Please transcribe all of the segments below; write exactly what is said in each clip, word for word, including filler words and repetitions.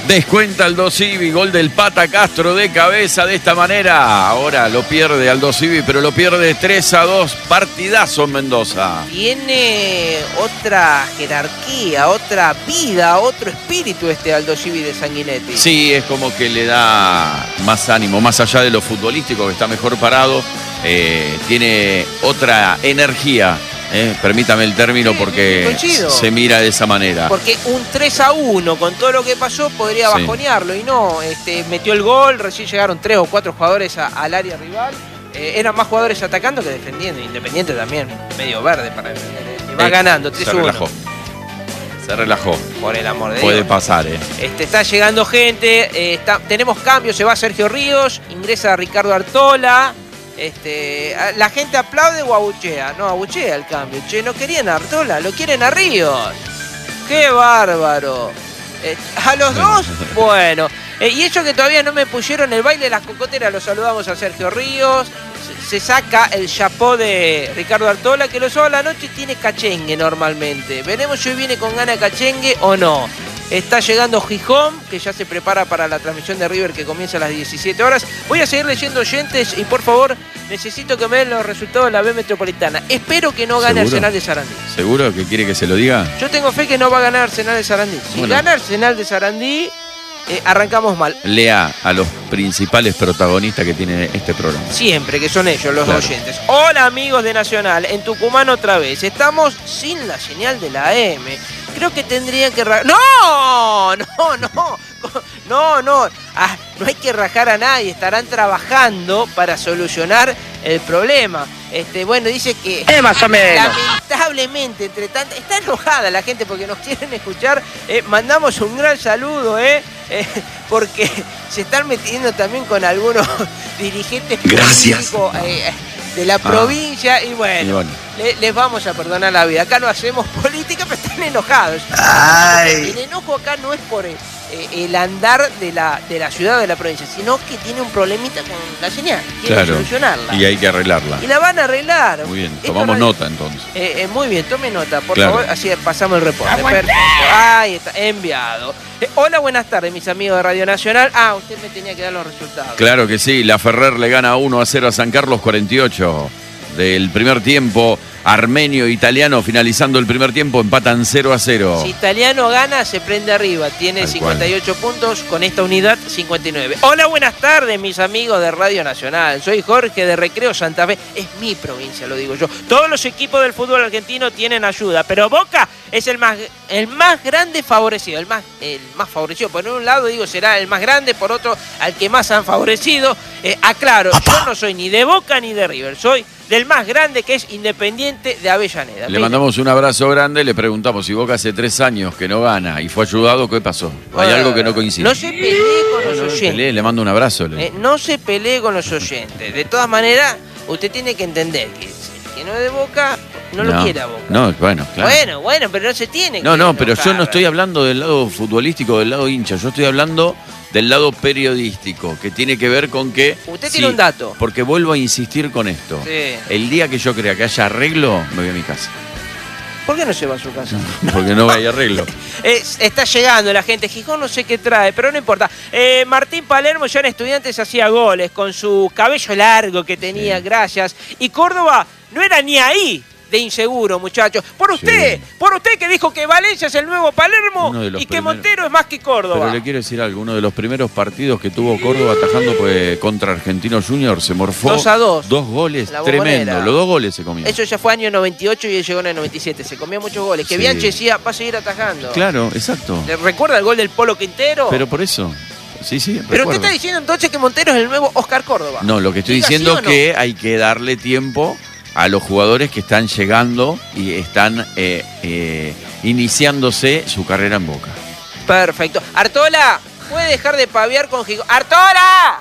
Descuenta Aldo Civi, gol del Pata Castro de cabeza de esta manera. Ahora lo pierde Aldo Civi, pero lo pierde tres a dos. Partidazo en Mendoza. Tiene otra jerarquía, otra vida, otro espíritu este Aldo Civi de Sanguinetti. Sí, es como que le da más ánimo, más allá de lo futbolístico, que está mejor parado. Eh, tiene otra energía. Eh, permítame el término sí, porque coincido. Se mira de esa manera. Porque un tres a uno con todo lo que pasó podría sí. bajonearlo y no, este, metió el gol, recién llegaron tres o cuatro jugadores a, al área rival, eh, eran más jugadores atacando que defendiendo, Independiente también, medio verde para defender, eh, va eh, ganando tres a uno. Se relajó, se relajó. Por el amor de Puede Dios. pasar, eh. Este, está llegando gente, eh, está, tenemos cambios, se va Sergio Ríos, ingresa Ricardo Artola. Este, la gente aplaude o abuchea. No, abuchea el cambio. Che, no querían a Artola, lo quieren a Ríos. ¡Qué bárbaro! Eh, a los dos, bueno. Eh, y ellos que todavía no me pusieron el baile de las cocoteras, los saludamos a Sergio Ríos. Se, se saca el chapó de Ricardo Artola, que los sábados a la noche tiene cachengue normalmente. Veremos si hoy viene con gana de cachengue o no. Está llegando Gijón, que ya se prepara para la transmisión de River que comienza a las diecisiete horas. Voy a seguir leyendo oyentes y por favor necesito que me den los resultados de la B Metropolitana. Espero que no gane Arsenal de Sarandí. ¿Seguro que quiere que se lo diga? Yo tengo fe que no va a ganar Arsenal de Sarandí. Si bueno. gana Arsenal de Sarandí, eh, arrancamos mal. Lea a los principales protagonistas que tiene este programa. Siempre, que son ellos los claro. oyentes. Hola amigos de Nacional, en Tucumán otra vez. Estamos sin la señal de la A M. Creo que tendrían que rajar. ¡No! ¡No, no! No, no. Ah, no hay que rajar a nadie. Estarán trabajando para solucionar el problema. Este, bueno, dice que... Eh, más o menos. Lamentablemente, entre tanto... Está enojada la gente porque nos quieren escuchar. Eh, mandamos un gran saludo, ¿eh? eh porque se están metiendo también con algunos dirigentes Gracias. políticos... Eh, de la provincia, ah, y bueno, y bueno. Le, les vamos a perdonar la vida. Acá no hacemos política, pero están enojados. Ay. El enojo acá no es por el, eh, el andar de la, de la ciudad o de la provincia, sino que tiene un problemita con la señal. Quieren claro. solucionarla. Y hay que arreglarla. Y la van a arreglar. Muy bien, tomamos no... nota entonces. Eh, eh, muy bien, tome nota, por claro. favor, así pasamos el reporte. Perfecto. Ahí está, enviado. Eh, hola, buenas tardes, mis amigos de Radio Nacional. Ah, usted me tenía que dar los resultados. Claro que sí, la Ferrer le gana uno a cero a San Carlos, cuarenta y ocho del primer tiempo. Armenio, Italiano, finalizando el primer tiempo, empatan cero a cero. Si Italiano gana, se prende arriba. Tiene Tal cincuenta y ocho cual. Puntos, con esta unidad cincuenta y nueve. Hola, buenas tardes, mis amigos de Radio Nacional. Soy Jorge de Recreo Santa Fe. Es mi provincia, lo digo yo. Todos los equipos del fútbol argentino tienen ayuda, pero Boca es el más, el más grande favorecido. El más, el más favorecido. Por un lado, digo, será el más grande, por otro, al que más han favorecido. Eh, aclaro, yo no soy ni de Boca ni de River. Soy del más grande, que es Independiente de Avellaneda. Le Mira. mandamos un abrazo grande, le preguntamos si Boca hace tres años que no gana y fue ayudado, ¿qué pasó? Hay uh, algo que no coincide. No se pelee con los no, no oyentes. Pelee, le mando un abrazo. Eh, no se pelee con los oyentes. De todas maneras, usted tiene que entender que el que no es de Boca, no, no lo quiere a Boca. No, bueno, claro. Bueno, bueno, pero no se tiene que No, no, pero enojar. yo no estoy hablando del lado futbolístico, del lado hincha. Yo estoy hablando del lado periodístico, que tiene que ver con que... Usted sí, tiene un dato. Porque vuelvo a insistir con esto. Sí. El día que yo crea que haya arreglo, me voy a mi casa. ¿Por qué no se va a su casa? Porque no hay arreglo. eh, está llegando la gente. Gijón no sé qué trae, pero no importa. Eh, Martín Palermo ya en Estudiantes hacía goles con su cabello largo que tenía, sí. Gracias. Y Córdoba no era ni ahí de inseguro, muchachos. Por usted, sí. por usted que dijo que Valencia es el nuevo Palermo y que primeros... Montero es más que Córdoba. Pero le quiero decir algo, uno de los primeros partidos que tuvo Córdoba atajando pues, contra Argentinos Juniors, se morfó dos a dos. Dos goles, tremendo. Los dos goles se comieron. Eso ya fue año noventa y ocho y él llegó en el noventa y siete. Se comió muchos goles. Que sí. Bianchi decía, va a seguir atajando. Claro, exacto. ¿Le recuerda el gol del Polo Quintero? Pero por eso... Sí, sí, Pero recuerdo. Usted está diciendo entonces que Montero es el nuevo Oscar Córdoba. No, lo que estoy Diga diciendo es sí no. que hay que darle tiempo a los jugadores que están llegando y están eh, eh, iniciándose su carrera en Boca. Perfecto. Artola, ¿puede dejar de paviar con Gijón? ¡Artola!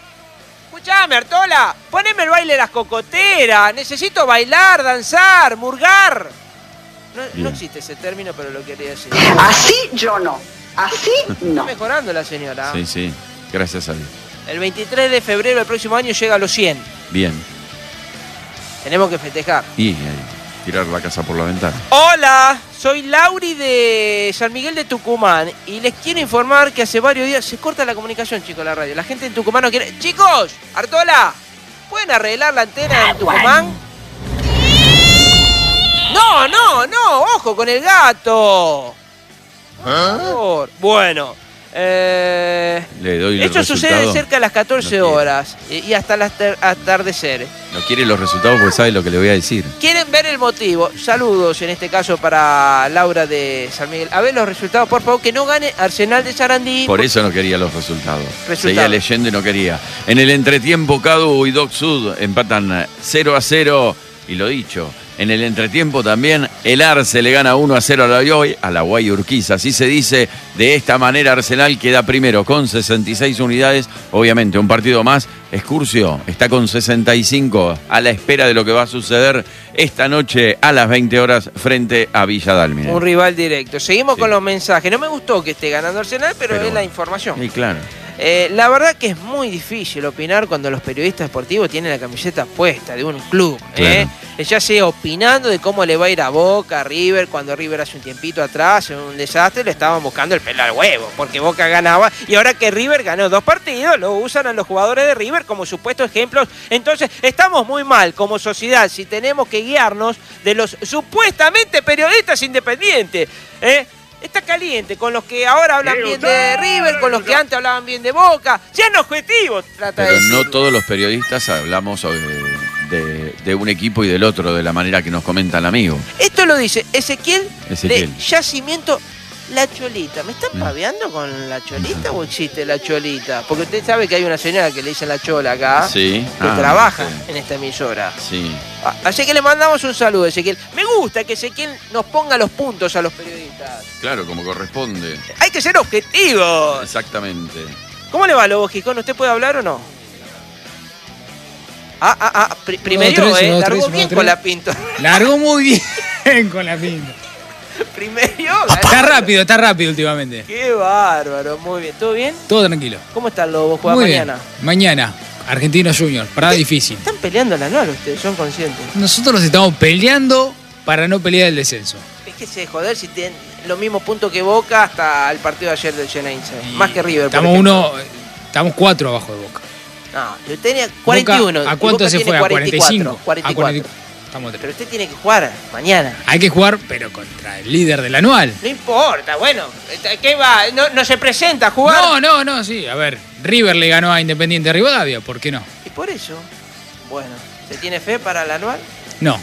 Escuchame, Artola, poneme el baile de las cocoteras. Necesito bailar, danzar, murgar. No, no existe ese término, pero lo quería decir. Así yo no. Así no. Está mejorando la señora. Sí, sí. Gracias a Dios. El veintitrés de febrero del próximo año llega a los cien. Bien. Tenemos que festejar. Y eh, tirar la casa por la ventana. Hola, Soy Lauri de San Miguel de Tucumán y les quiero informar que hace varios días se corta la comunicación, chicos, la radio. La gente en Tucumán no quiere... ¡Chicos! ¡Artola! ¿Pueden arreglar la antena en Tucumán? ¡No, no, no! ¡Ojo con el gato! Por favor. Bueno... Eh, Le doy los esto resultados. sucede cerca de las catorce No horas y hasta el atardecer. No quiere los resultados porque sabe lo que le voy a decir. ¿Quieren ver el motivo? Saludos en este caso para Laura de San Miguel. A ver los resultados, por favor, que no gane Arsenal de Sarandí. Por eso no quería los resultados. Resultados. Seguía leyendo y no quería. En el entretiempo, Cadu y Doc Sud empatan cero a cero. Y lo dicho, en el entretiempo también el Arce le gana uno a cero a la Guay, a la Guay Urquiza. Así se dice. De esta manera Arsenal queda primero con sesenta y seis unidades. Obviamente un partido más. Excursio está con sesenta y cinco, a la espera de lo que va a suceder esta noche a las veinte horas frente a Villa Dálmine. Un rival directo. Seguimos Sí. con los mensajes. No me gustó que esté ganando Arsenal, pero, Pero es la bueno. información. Sí, claro. Eh, la verdad que es muy difícil opinar cuando los periodistas deportivos tienen la camiseta puesta de un club. ¿eh? Ya sea opinando de cómo le va a ir a Boca, a River, cuando River hace un tiempito atrás, en un desastre, le estaban buscando el pelo al huevo, porque Boca ganaba, y ahora que River ganó dos partidos, lo usan a los jugadores de River como supuestos ejemplos. Entonces, estamos muy mal como sociedad si tenemos que guiarnos de los supuestamente periodistas independientes. ¿eh? Está caliente con los que ahora hablan bien de River, con los que antes hablaban bien de Boca. Sean objetivos, trata de Pero decir. no todos los periodistas hablamos de, de, de un equipo y del otro de la manera que nos comenta el amigo. Esto lo dice Ezequiel, Ezequiel. de Yacimiento La Cholita. ¿Me están Mm. paveando con La Cholita o existe La Cholita? Porque usted sabe que hay una señora que le dicen La Chola acá, Sí. que Ah, trabaja sí. en esta emisora. Sí. Ah, Así que le mandamos un saludo, Ezequiel. Me gusta que Ezequiel nos ponga los puntos a los periodistas. Claro, como corresponde. Hay que ser objetivos. Exactamente. ¿Cómo le va, Lobo Gijón? ¿Usted puede hablar o no? Ah, ah, ah. Pri- primero, tres, eh. uno, Largó tres, bien uno, con tres. la pinta. Largó muy bien con la pinta. Primero. Está rápido, está rápido últimamente. Qué bárbaro. Muy bien. ¿Todo bien? Todo tranquilo. ¿Cómo está el Lobo? ¿Juega Muy mañana? bien. Mañana, Argentinos Junior. Parada difícil. Están peleando la anual ustedes, son conscientes. Nosotros estamos peleando para no pelear el descenso. Es que se joder si tienen los mismos puntos que Boca hasta el partido de ayer del Geneise. Y Más que River. por Estamos ejemplo. uno, estamos cuatro abajo de Boca. No, yo tenía cuarenta y uno. Boca, ¿a y cuánto Boca se tiene fue? ¿A cuarenta y cinco? cuarenta y cuatro. A cuarenta y cuatro. Estamos tres. Pero usted tiene que jugar mañana. Hay que jugar, pero contra el líder del anual. No importa, bueno. ¿Qué va? ¿No, no se presenta a jugar? No, no, no, sí. A ver, River le ganó a Independiente Rivadavia, ¿por qué no? Y por eso, bueno, ¿se tiene fe para el anual? No.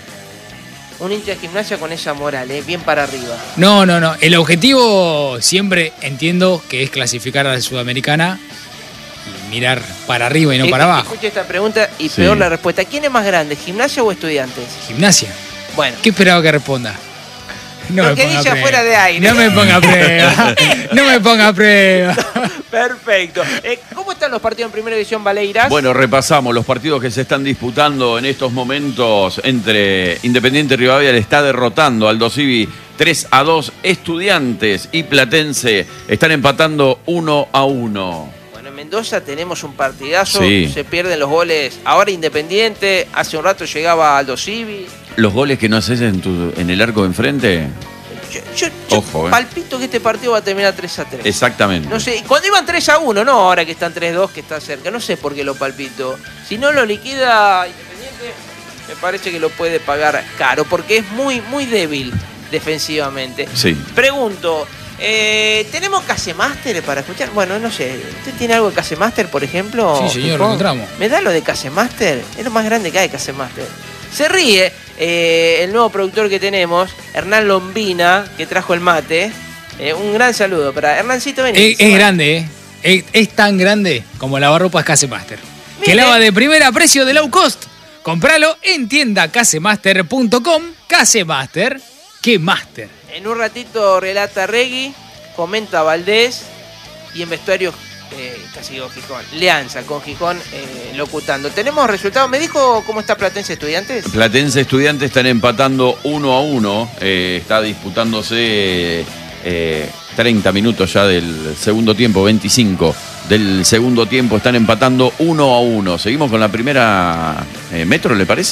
Un hincha de Gimnasia con esa moral, ¿eh? Bien para arriba. No, no, no. El objetivo siempre entiendo que es clasificar a la Sudamericana y mirar para arriba y no Eh, para abajo. Escuche esta pregunta y Sí. peor la respuesta. ¿Quién es más grande, Gimnasia o Estudiantes? Gimnasia. Bueno, ¿Qué esperaba que responda? No Lo me que ponga dice a prueba. afuera de aire. No me ponga a prueba. No me ponga a prueba. perfecto. Eh, ¿Cómo están los partidos en Primera División, Valeiras? Bueno, repasamos los partidos que se están disputando en estos momentos entre Independiente Rivadavia. Le está derrotando Aldo Civi tres a dos. Estudiantes y Platense están empatando uno a uno. Bueno, en Mendoza tenemos un partidazo. Sí. Se pierden los goles. Ahora Independiente. Hace un rato llegaba Aldo Civi. Los goles que no haces en, tu, en el arco de enfrente, Yo, yo- yo Ojo, eh. palpito que este partido va a terminar tres a tres. exactamente. No sé, cuando iban tres a uno, no ahora que están tres a dos, que está cerca. No sé por qué lo palpito. Si no lo liquida Independiente, me parece que lo puede pagar caro, porque es muy, muy débil defensivamente. Sí. Pregunto, eh, ¿tenemos Casemaster para escuchar? Bueno, no sé, ¿usted tiene algo de Casemaster, por ejemplo? Sí, señor, Pipón? lo encontramos. ¿Me da lo de Casemaster? Es lo más grande que hay, Casemaster. Se ríe eh, el nuevo productor que tenemos, Hernán Lombina, que trajo el mate. Eh, un gran saludo para Hernancito Benítez. Es, es grande, ¿eh? Es, es tan grande como lavarropas Casemaster. Que Mire. lava de primera a precio de low cost. Compralo en tienda casemaster punto com. Casemaster, que master. En un ratito relata Regui, comenta Valdés y en vestuario eh, casi digo Gijón. Leanza con Gijón eh, locutando. Tenemos resultados. ¿Me dijo cómo está Platense Estudiantes? Platense Estudiantes están empatando uno a uno. Eh, está disputándose eh, treinta minutos ya del segundo tiempo, veinticinco del segundo tiempo. Están empatando uno a uno. Seguimos con la primera eh, metro, ¿le parece?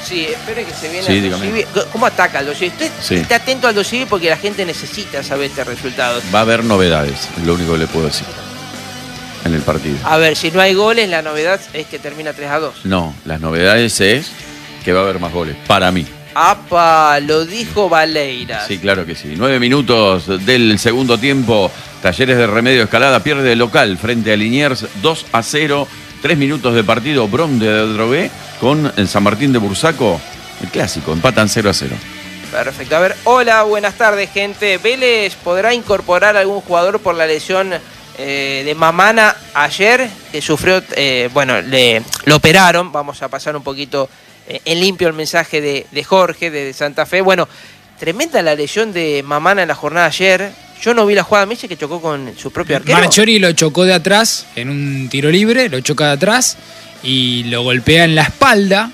Sí, espere que se viene Sí, Aldo dígame. Civi. ¿Cómo ataca Aldo Civi? Usted Sí. esté atento a Aldo Civi porque la gente necesita saber este resultado. Va a haber novedades, es lo único que le puedo decir. En el partido. A ver, si no hay goles, la novedad es que termina tres a dos. No, las novedades es que va a haber más goles, para mí. ¡Apa! Lo dijo Valeiras. Sí, claro que sí. Nueve minutos del segundo tiempo. Talleres de Remedio Escalada pierde el local frente a Liniers dos a cero. Tres minutos de partido. Brom de Drogué con el San Martín de Bursaco. El clásico. Empatan cero a cero. Perfecto. A ver, hola, buenas tardes, gente. ¿Vélez podrá incorporar algún jugador por la lesión eh, de Mamana ayer? Que sufrió, eh, bueno, le, lo operaron. Vamos a pasar un poquito eh, en limpio el mensaje de, de Jorge, de Santa Fe. Bueno, tremenda la lesión de Mamana en la jornada ayer. Yo no vi la jugada, me dice que chocó con su propio arquero. Marchori lo chocó de atrás en un tiro libre, lo choca de atrás y lo golpea en la espalda.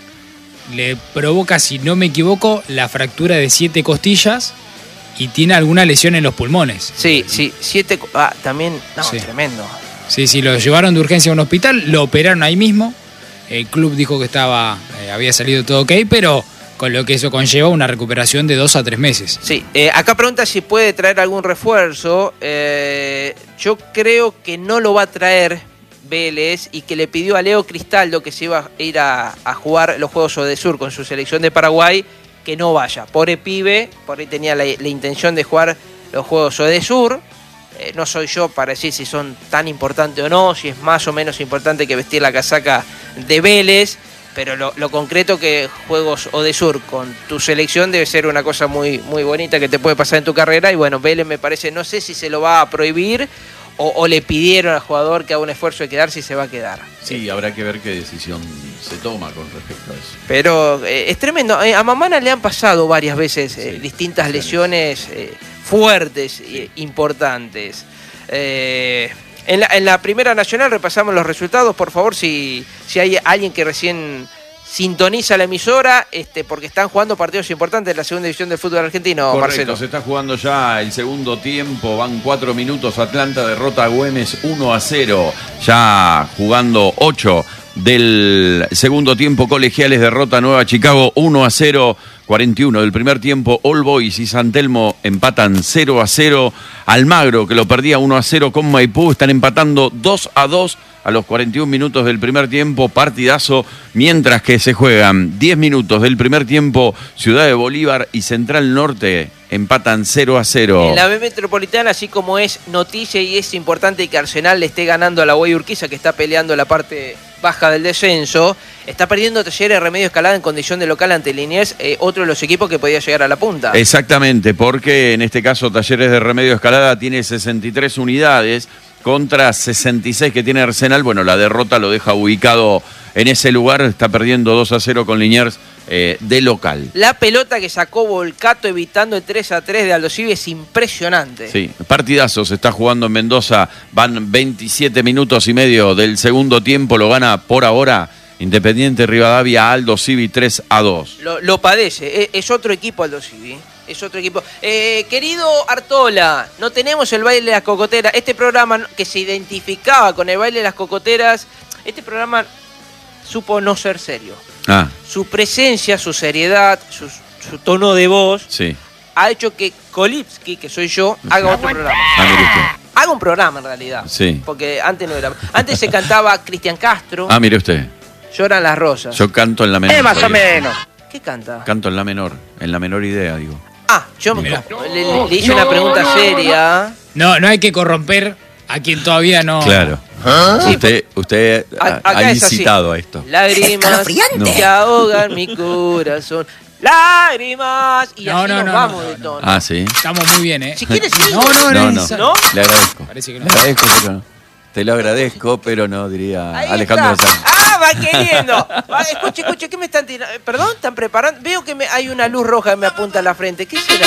Le provoca, si no me equivoco, la fractura de siete costillas y tiene alguna lesión en los pulmones. Sí, sí, siete... Ah, también... No, Sí. tremendo. Sí, sí, lo llevaron de urgencia a un hospital, lo operaron ahí mismo. El club dijo que estaba, eh, había salido todo ok, pero con lo que eso conlleva una recuperación de dos a tres meses. Sí, eh, acá pregunta si puede traer algún refuerzo. Eh, yo creo que no lo va a traer Vélez y que le pidió a Leo Cristaldo, que se iba a ir a, a jugar los Juegos Odesur con su selección de Paraguay, que no vaya. Pobre pibe, por ahí tenía la, la intención de jugar los Juegos Odesur. Eh, no soy yo para decir si son tan importantes o no, si es más o menos importante que vestir la casaca de Vélez. Pero lo, lo concreto que Juegos Odesur con tu selección debe ser una cosa muy, muy bonita que te puede pasar en tu carrera. Y bueno, Vélez me parece, no sé si se lo va a prohibir o, o le pidieron al jugador que haga un esfuerzo de quedar, si se va a quedar. Sí, habrá que ver qué decisión se toma con respecto a eso. Pero eh, es tremendo. Eh, a Mamana le han pasado varias veces eh, Sí, distintas sí. lesiones eh, fuertes e importantes. Eh, en, la, en la Primera Nacional repasamos los resultados, por favor, si, si hay alguien que recién sintoniza la emisora, este, porque están jugando partidos importantes de la segunda división del fútbol argentino, Correcto, Marcelo. se está jugando ya el segundo tiempo, van cuatro minutos, Atlanta derrota a Güemes uno a cero, ya jugando ocho del segundo tiempo, Colegiales derrota a Nueva Chicago uno a cero, cuarenta y uno del primer tiempo, All Boys y San Telmo empatan cero a cero, Almagro que lo perdía uno a cero con Maipú, están empatando dos a dos a los cuarenta y un minutos del primer tiempo, partidazo, mientras que se juegan diez minutos del primer tiempo, Ciudad de Bolívar y Central Norte empatan cero a cero. En la B Metropolitana, así como es noticia y es importante que Arsenal le esté ganando a la Guay Urquiza, que está peleando la parte baja del descenso, está perdiendo Talleres de Remedio Escalada en condición de local ante Liniers, eh, otro de los equipos que podía llegar a la punta. Exactamente, porque en este caso Talleres de Remedio Escalada tiene sesenta y tres unidades contra sesenta y seis que tiene Arsenal. Bueno, la derrota lo deja ubicado en ese lugar, está perdiendo dos a cero con Liniers eh, de local. La pelota que sacó Volcato evitando el tres a tres de Aldo Civi es impresionante. Sí, partidazo, se está jugando en Mendoza, van veintisiete minutos y medio del segundo tiempo, lo gana por ahora Independiente Rivadavia, Aldo Civi tres a dos. Lo, lo padece, es, es otro equipo Aldo Civi, es otro equipo. Eh, querido Artola, no tenemos el baile de las cocoteras, este programa que se identificaba con el baile de las cocoteras, este programa supo no ser serio. Ah, Su presencia, su seriedad, su, su tono de voz sí. ha hecho que Kolipski, que soy yo, haga otro programa. Ah, mire usted. Haga un programa en realidad. Sí. Porque antes no era. Antes se cantaba Cristian Castro, Ah, mire usted. Lloran las rosas. Yo canto en la menor. Eh, más o menos. ¿Qué canta? Canto en la menor, en la menor idea, digo. Ah, yo me- Mirá. le, le- le hice una pregunta seria. No, no hay que corromper a quien todavía no... Claro. Sí, Usted, usted A- ha, acá ha es así. incitado a esto. Lágrimas No. que ahogan mi corazón. Lágrimas. Y No, así no, nos no, vamos no, de no. tono. Ah, sí. Estamos muy bien, ¿eh? Si quieres, sí. No, no, No, no. no. es- ¿No? Le agradezco. Parece que no. Le agradezco, pero no. Te lo agradezco, pero no, diría Ahí Alejandro está. Sanz. Ah, va queriendo. Va, escuche, escuche, ¿qué me están tirando? Eh, Perdón, ¿están preparando? Veo que me, hay una luz roja que me apunta a la frente. ¿Qué será?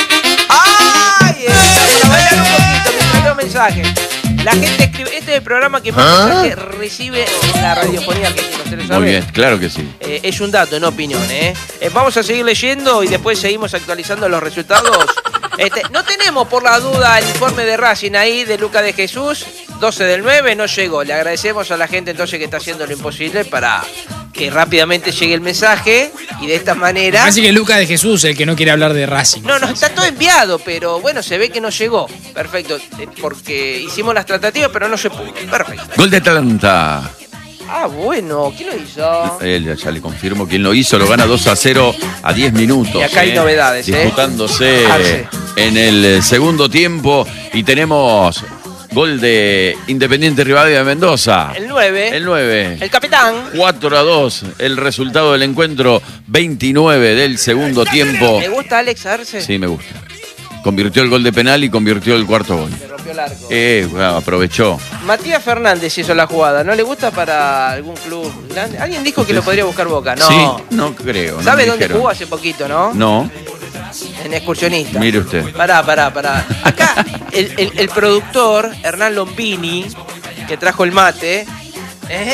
¡Ay! eh, Para bailar un poquito, me salió mensaje. La gente escribe. Este es el programa que más mensajes recibe en la radiofonía argentina. ¿Usted lo sabe? Muy bien, claro que sí. Eh, es un dato, no opinión, ¿eh? Eh, Vamos a seguir leyendo y después seguimos actualizando los resultados. Este, no tenemos por la duda el informe de Racing ahí de Luca de Jesús, doce del nueve, no llegó. Le agradecemos a la gente entonces que está haciendo lo imposible para que que rápidamente llegue el mensaje y de esta manera... Me parece que es Lucas de Jesús el que no quiere hablar de Racing. No, no, está todo enviado, pero bueno, se ve que no llegó. Perfecto, eh, porque hicimos las tratativas, pero no se pudo. Perfecto. Gol de Atlanta. Ah, bueno, ¿quién lo hizo? Él ya, ya le confirmo quién lo hizo, lo gana dos a cero a diez minutos. Y acá hay novedades, ¿eh? Disputándose Arce. en el segundo tiempo y tenemos gol de Independiente Rivadavia de Mendoza. El nueve. El nueve. El capitán. cuatro a dos, el resultado del encuentro, veintinueve del segundo tiempo. ¿Le gusta Alex Arce? Sí, me gusta. Convirtió el gol de penal y convirtió el cuarto gol. Se rompió el arco. Eh, bueno, aprovechó. Matías Fernández hizo la jugada. ¿No le gusta para algún club grande? Alguien dijo que lo podría buscar Boca. No. Sí, no creo. no ¿Sabe me dónde dijeron. jugó hace poquito, no? No, En Excursionista. mire usted. Pará, pará, pará. Acá el, el- el productor, Hernán Lombini, que trajo el mate, ¿eh?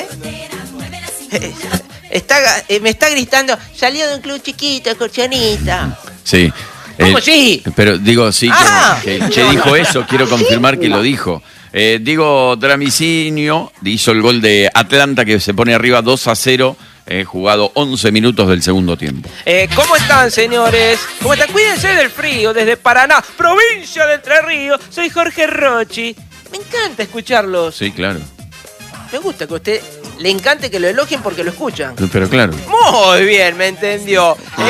Está, eh, me está gritando, salió de un club chiquito, Excursionista. Sí. ¿Cómo Eh, sí? Pero digo, sí, Ah. que, que Che dijo eso, quiero confirmar que lo dijo. Eh, digo, Dramicinio hizo el gol de Atlanta que se pone arriba dos a cero, eh, jugado once minutos del segundo tiempo. Eh, ¿Cómo están, señores? ¿Cómo están? Cuídense del frío, desde Paraná, provincia de Entre Ríos. Soy Jorge Rochi. Me encanta escucharlos. Sí, claro. Me gusta que a usted le encante que lo elogien porque lo escuchan. Pero claro. Muy bien, me entendió. Eh,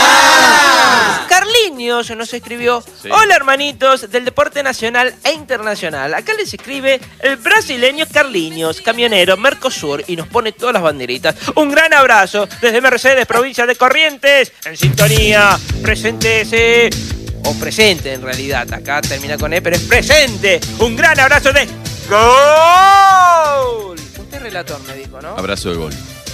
Carliños nos escribió: Sí. hola hermanitos del deporte nacional e internacional. Acá les escribe el brasileño Carliños, camionero Mercosur, y nos pone todas las banderitas. Un gran abrazo desde Mercedes, provincia de Corrientes. En sintonía, preséntese. O presente en realidad, acá termina con E, pero es presente. Un gran abrazo de gol. Usted es relator, me dijo, ¿no? Abrazo de gol.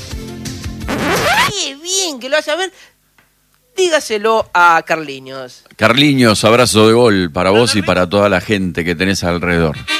Qué bien que lo hace. A ver, dígaselo a Carliños. Carliños, abrazo de gol para vos y para toda la gente que tenés alrededor.